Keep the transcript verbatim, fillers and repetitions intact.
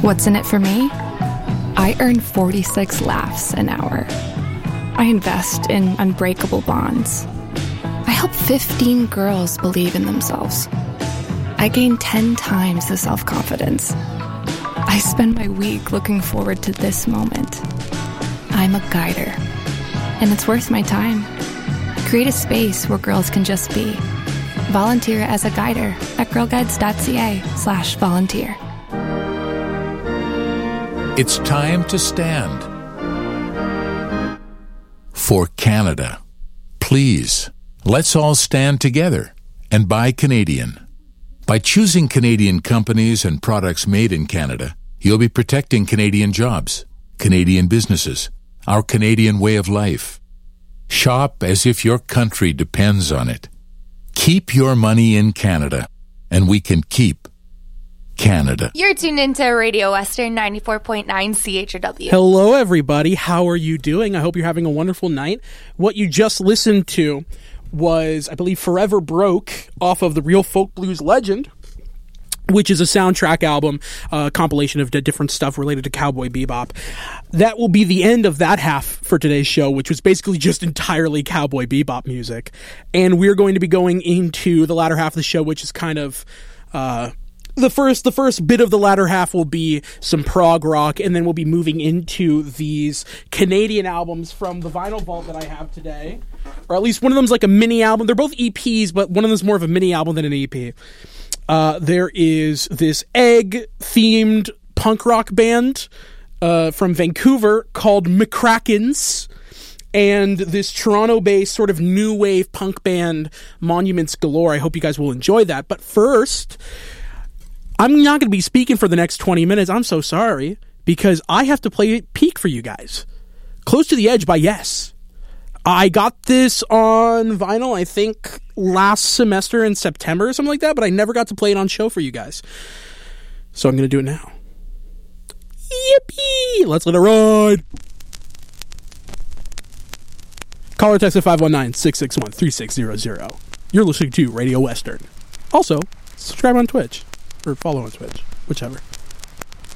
What's in it for me? I earn forty-six laughs an hour. I invest in unbreakable bonds. I help fifteen girls believe in themselves. I gain ten times the self-confidence. I spend my week looking forward to this moment. I'm a guider, and it's worth my time. Create a space where girls can just be. Volunteer as a guider at girlguides.ca slash volunteer. It's time to stand. For Canada. Please, let's all stand together and buy Canadian. By choosing Canadian companies and products made in Canada, you'll be protecting Canadian jobs, Canadian businesses, our Canadian way of life. Shop as if your country depends on it. Keep your money in Canada, and we can keep Canada. You're tuned into Radio Western ninety-four point nine C H R W. Hello, everybody. How are you doing? I hope you're having a wonderful night. What you just listened to was, I believe, Forever Broke off of the Real Folk Blues Legend, which is a soundtrack album, a uh, compilation of d- different stuff related to Cowboy Bebop. That will be the end of that half for today's show, which was basically just entirely Cowboy Bebop music. And we're going to be going into the latter half of the show, which is kind of... Uh, The first the first bit of the latter half will be some prog rock, and then we'll be moving into these Canadian albums from the vinyl vault that I have today. Or at least one of them's like a mini album. They're both E Ps, but one of them's more of a mini album than an E P. Uh, there is this egg-themed punk rock band uh, from Vancouver called McCrackens, and this Toronto-based sort of new wave punk band, Monuments Galore. I hope you guys will enjoy that. But first... I'm not going to be speaking for the next twenty minutes. I'm so sorry, because I have to play Peak for you guys. Close to the Edge by Yes. I got this on vinyl, I think, last semester in September or something like that, but I never got to play it on show for you guys. So I'm going to do it now. Yippee! Let's let it ride! Call or text at five one nine, six six one, three six zero zero. You're listening to Radio Western. Also, subscribe on Twitch. Or follow on Twitch, whichever.